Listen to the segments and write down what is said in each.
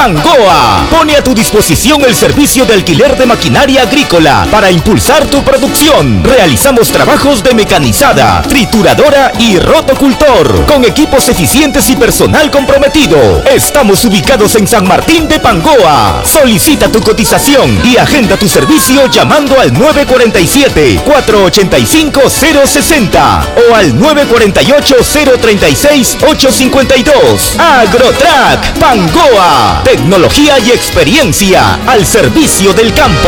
Bangoa pone a tu disposición el servicio de alquiler de maquinaria agrícola para impulsar tu producción. Realizamos trabajos de mecanizada, trituradora y rotocultor, con equipos eficientes y personal comprometido. Estamos ubicados en San Martín de Bangoa. Solicita tu cotización y agenda tu servicio llamando al 945-485-060 o al 948-036-852. Agrotrack Bangoa. Tecnología y experiencia al servicio del campo.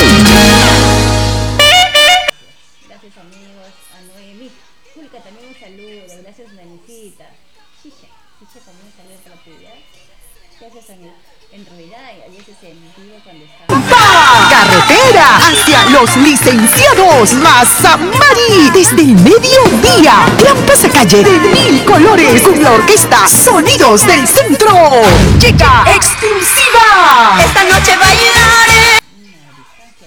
Gracias amigos, a Noemí. Julka también un saludo, gracias Nanicita. Chicha también un saludo para ti, ¿ya? Gracias a mí. En realidad, a veces en vivo cuando está... Carretera hacia los licenciados Mazamari desde el mediodía. Gran pasacalle de 1000 colores con la orquesta Sonidos del Centro. Llega exclusiva. Esta noche bailaré. Una distancia,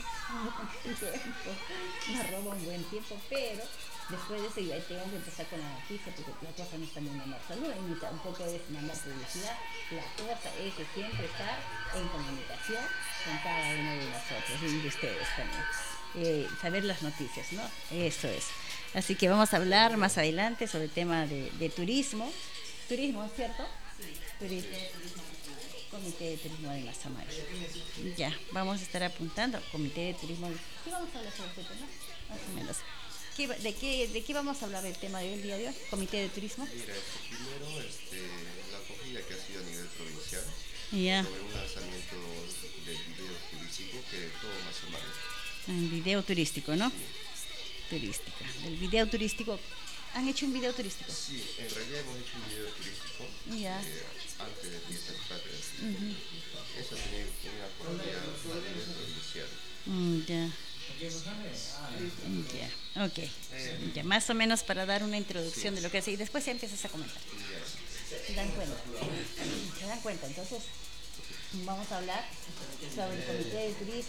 nos roba un buen tiempo, pero después de eso ya tengo que empezar con la noticia porque la cosa no está muy mandar salud y tampoco es mandar publicidad. La cosa es que siempre estar en comunicación con cada uno de nosotros y de ustedes también. Saber las noticias, ¿no? Eso es. Así que vamos a hablar más adelante sobre el tema de turismo. Turismo, ¿cierto? Sí. Turismo. Comité de Turismo de Mazamari. Ya, vamos a estar apuntando. Comité de Turismo. ¿Qué vamos a hablar sobre este tema? Más o menos. ¿De qué vamos a hablar del tema de hoy, el día de hoy? Comité de Turismo. Mira, primero la acogida que ha sido a nivel provincial Ya. sobre un lanzamiento del video turístico que todo Mazamari. El video turístico, ¿no? Turística. Del video turístico. ¿Han hecho un video turístico? Sí, en realidad hemos hecho un video turístico Ya. antes de Fiesta de Patrias. Eso tiene una acogida a nivel provincial. Ya. Ya, ok. Ya, más o menos para dar una introducción de lo que hace y después ya empiezas a comentar. ¿Se dan cuenta? ¿Se dan cuenta? Entonces, vamos a hablar sobre el Comité de Turismo.